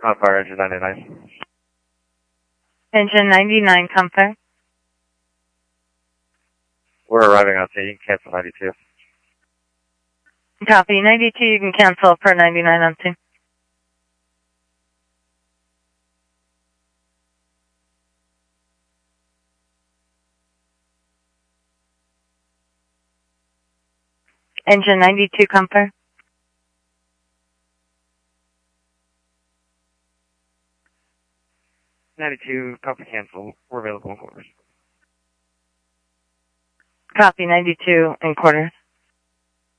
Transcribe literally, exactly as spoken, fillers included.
Fire engine ninety-nine. Engine ninety-nine, Comfort. We're arriving on scene. You can cancel ninety-two. Copy. ninety-two, you can cancel for ninety-nine on scene. Engine ninety-two, Comfort. ninety-two, copy cancel. We're available in quarters. Copy. ninety-two in quarters.